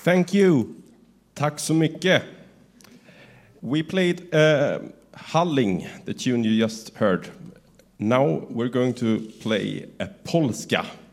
Thank you. Tack så mycket. We played Halling, the tune you just heard. Now we're going to play a polska.